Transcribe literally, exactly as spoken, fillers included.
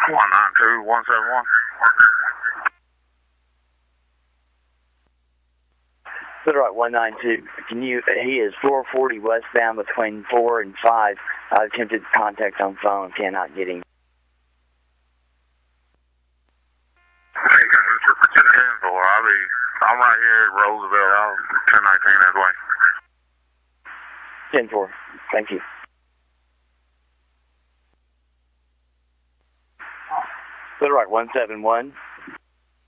one nine two, one seven one. Federal one nine two. Can you, he is four forty westbound between four and five. I attempted contact on phone, cannot get him. I'll be, I'm right here at Roosevelt. I'm ten nineteen that way. ten four. Thank you. Federal one seven one.